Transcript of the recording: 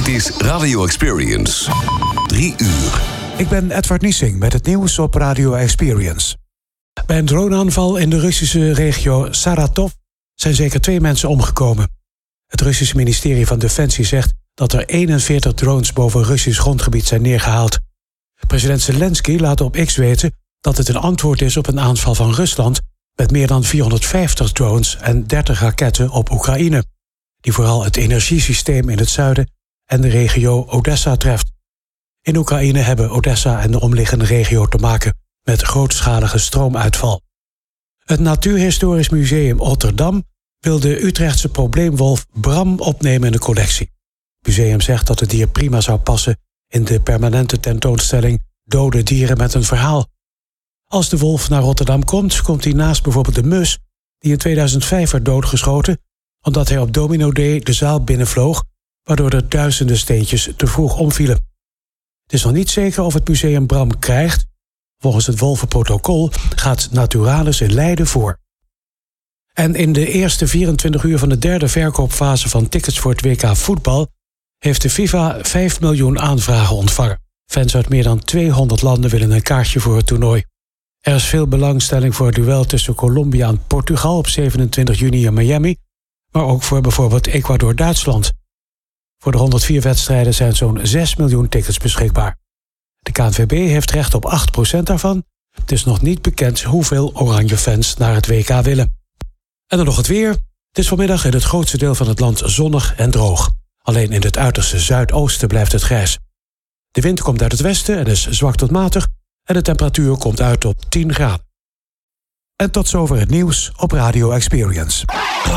Dit is Radio Experience. 3 uur. Ik ben Edward Niesing met het nieuws op Radio Experience. Bij een droneaanval in de Russische regio Saratov zijn zeker 2 mensen omgekomen. Het Russische ministerie van Defensie zegt dat er 41 drones boven Russisch grondgebied zijn neergehaald. President Zelensky laat op X weten dat het een antwoord is op een aanval van Rusland met meer dan 450 drones en 30 raketten op Oekraïne, die vooral het energiesysteem in het zuiden en de regio Odessa treft. In Oekraïne hebben Odessa en de omliggende regio te maken met grootschalige stroomuitval. Het Natuurhistorisch Museum Rotterdam wil de Utrechtse probleemwolf Bram opnemen in de collectie. Het museum zegt dat het dier prima zou passen in de permanente tentoonstelling Dode dieren met een verhaal. Als de wolf naar Rotterdam komt, komt hij naast bijvoorbeeld de mus die in 2005 werd doodgeschoten omdat hij op Domino Day de zaal binnenvloog, waardoor er duizenden steentjes te vroeg omvielen. Het is nog niet zeker of het museum Bram krijgt. Volgens het wolvenprotocol gaat Naturalis in Leiden voor. En in de eerste 24 uur van de derde verkoopfase van tickets voor het WK voetbal heeft de FIFA 5 miljoen aanvragen ontvangen. Fans uit meer dan 200 landen willen een kaartje voor het toernooi. Er is veel belangstelling voor het duel tussen Colombia en Portugal op 27 juni in Miami, maar ook voor bijvoorbeeld Ecuador-Duitsland. Voor de 104 wedstrijden zijn zo'n 6 miljoen tickets beschikbaar. De KNVB heeft recht op 8% daarvan. Het is nog niet bekend hoeveel oranje fans naar het WK willen. En dan nog het weer. Het is vanmiddag in het grootste deel van het land zonnig en droog. Alleen in het uiterste zuidoosten blijft het grijs. De wind komt uit het westen en is zwak tot matig en de temperatuur komt uit op 10 graden. En tot zover het nieuws op Radio Experience.